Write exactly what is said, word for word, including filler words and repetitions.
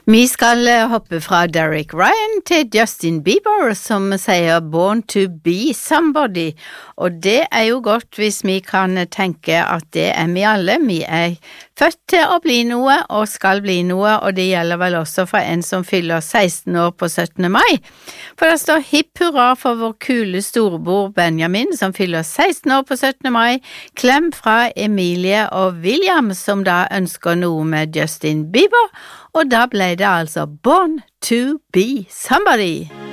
Vi skal hoppe fra Derek Ryan til Justin Bieber, som sier Born to be somebody, og det er jo godt hvis vi kan tenke at det er vi alle. Vi er født til å bli noe og skal bli noe, og det gjelder vel også for en som fyller seksten år på syttende mai. For det står hipp hurra for vår kule storebror Benjamin, som fyller seksten år på syttende mai. Klem fra Emilie og William, som da ønsker noe med Justin Bieber, og da ble det altså Born to be somebody.